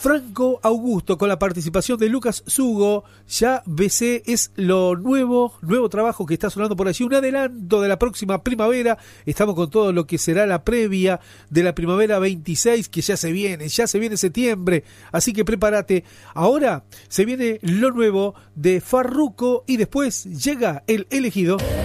Franco Augusto, con la participación de Lucas Zugo. Ya BC es lo nuevo trabajo que está sonando por allí, un adelanto de la próxima primavera. Estamos con todo lo que será la previa de la primavera 26, que ya se viene septiembre, así que prepárate. Ahora se viene lo nuevo de Farruko y después llega El Elegido.